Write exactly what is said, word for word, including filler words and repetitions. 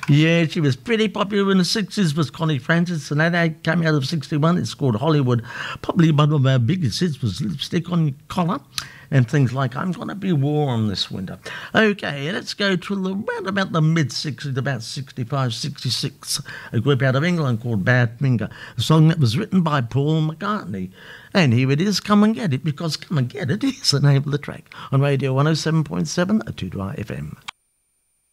Yeah, she was pretty popular in the sixties, was Connie Francis, and that came out of sixty-one. It's called Hollywood. Probably one of our biggest hits was Lipstick on Your Collar and things like I'm Gonna Be Warm This Winter. Okay, let's go to the, around about the mid-sixties, about sixty-five, sixty-six, a group out of England called Badfinger, a song that was written by Paul McCartney. And here it is, Come and Get It, because Come and Get It is the name of the track on Radio one oh seven point seven, two Dry F M.